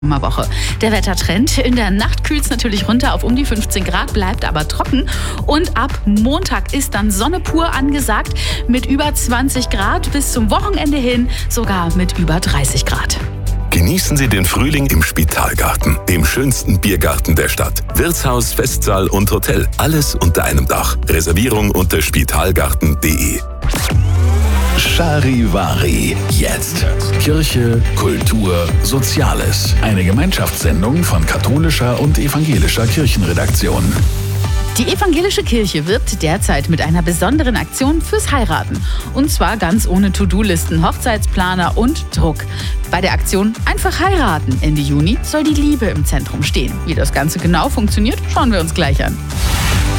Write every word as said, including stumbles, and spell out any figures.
Woche. Der Wettertrend: in der Nacht kühlt es natürlich runter auf um die fünfzehn Grad, bleibt aber trocken. Und ab Montag ist dann Sonne pur angesagt mit über zwanzig Grad, bis zum Wochenende hin sogar mit über dreißig Grad. Genießen Sie den Frühling im Spitalgarten, dem schönsten Biergarten der Stadt. Wirtshaus, Festsaal und Hotel, alles unter einem Dach. Reservierung unter spitalgarten punkt de. Charivari. Jetzt. Kirche, Kultur, Soziales. Eine Gemeinschaftssendung von katholischer und evangelischer Kirchenredaktion. Die evangelische Kirche wirbt derzeit mit einer besonderen Aktion fürs Heiraten. Und zwar ganz ohne To-Do-Listen, Hochzeitsplaner und Druck. Bei der Aktion Einfach heiraten Ende Juni soll die Liebe im Zentrum stehen. Wie das Ganze genau funktioniert, schauen wir uns gleich an.